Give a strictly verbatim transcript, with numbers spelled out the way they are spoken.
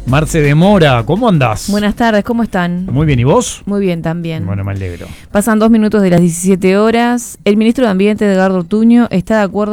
Marce de Mora, ¿cómo andás? Buenas tardes, ¿cómo están? Muy bien, ¿y vos? Muy bien también. Bueno, me alegro. Pasan dos minutos de las diecisiete horas. El ministro de Ambiente, Edgardo Ortuño, está de acuerdo